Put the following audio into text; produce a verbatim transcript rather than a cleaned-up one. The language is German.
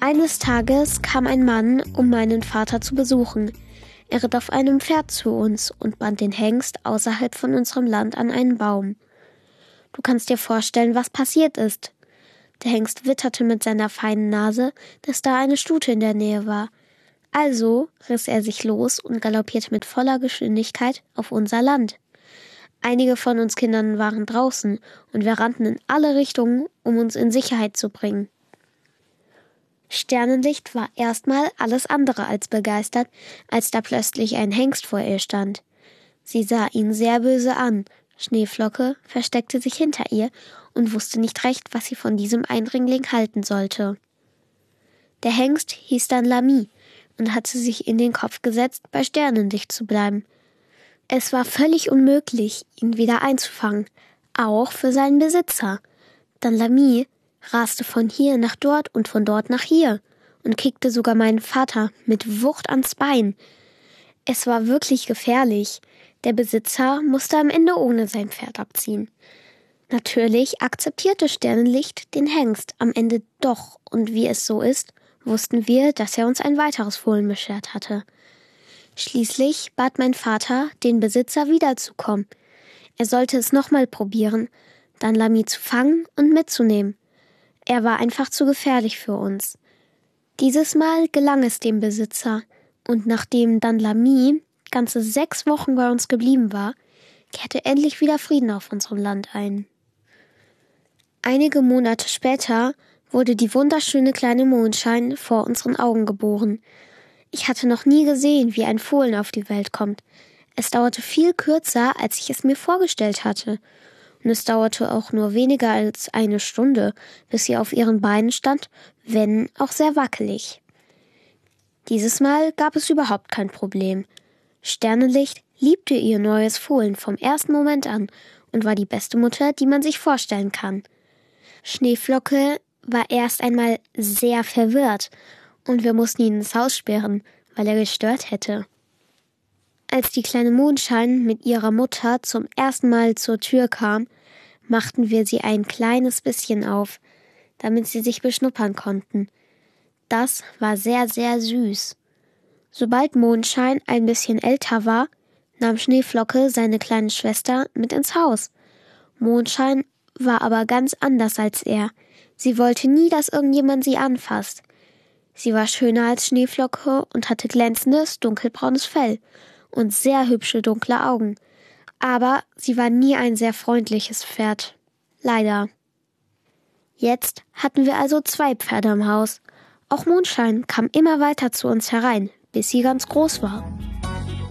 Eines Tages kam ein Mann, um meinen Vater zu besuchen. Er ritt auf einem Pferd zu uns und band den Hengst außerhalb von unserem Land an einen Baum. Du kannst dir vorstellen, was passiert ist. Der Hengst witterte mit seiner feinen Nase, dass da eine Stute in der Nähe war. Also riss er sich los und galoppierte mit voller Geschwindigkeit auf unser Land. Einige von uns Kindern waren draußen und wir rannten in alle Richtungen, um uns in Sicherheit zu bringen. Sternenlicht war erstmal alles andere als begeistert, als da plötzlich ein Hengst vor ihr stand. Sie sah ihn sehr böse an. Schneeflocke versteckte sich hinter ihr und wusste nicht recht, was sie von diesem Eindringling halten sollte. Der Hengst hieß dann Lami und hatte sich in den Kopf gesetzt, bei Sternenlicht zu bleiben. Es war völlig unmöglich, ihn wieder einzufangen, auch für seinen Besitzer. Dann Lami raste von hier nach dort und von dort nach hier und kickte sogar meinen Vater mit Wucht ans Bein. Es war wirklich gefährlich. Der Besitzer musste am Ende ohne sein Pferd abziehen. Natürlich akzeptierte Sternenlicht den Hengst am Ende doch, und wie es so ist, wussten wir, dass er uns ein weiteres Fohlen beschert hatte. Schließlich bat mein Vater, den Besitzer wiederzukommen. Er sollte es nochmal probieren, dann Lami zu fangen und mitzunehmen. Er war einfach zu gefährlich für uns. Dieses Mal gelang es dem Besitzer, und nachdem dann Lami ganze sechs Wochen bei uns geblieben war, kehrte endlich wieder Frieden auf unserem Land ein. Einige Monate später wurde die wunderschöne kleine Mondschein vor unseren Augen geboren. Ich hatte noch nie gesehen, wie ein Fohlen auf die Welt kommt. Es dauerte viel kürzer, als ich es mir vorgestellt hatte. Und es dauerte auch nur weniger als eine Stunde, bis sie auf ihren Beinen stand, wenn auch sehr wackelig. Dieses Mal gab es überhaupt kein Problem. Sternenlicht liebte ihr neues Fohlen vom ersten Moment an und war die beste Mutter, die man sich vorstellen kann. Schneeflocke war erst einmal sehr verwirrt und wir mussten ihn ins Haus sperren, weil er gestört hätte. Als die kleine Mondschein mit ihrer Mutter zum ersten Mal zur Tür kam, machten wir sie ein kleines bisschen auf, damit sie sich beschnuppern konnten. Das war sehr, sehr süß. Sobald Mondschein ein bisschen älter war, nahm Schneeflocke seine kleine Schwester mit ins Haus. Mondschein war aber ganz anders als er. Sie wollte nie, dass irgendjemand sie anfasst. Sie war schöner als Schneeflocke und hatte glänzendes, dunkelbraunes Fell und sehr hübsche, dunkle Augen. Aber sie war nie ein sehr freundliches Pferd. Leider. Jetzt hatten wir also zwei Pferde im Haus. Auch Mondschein kam immer weiter zu uns herein, bis sie ganz groß war.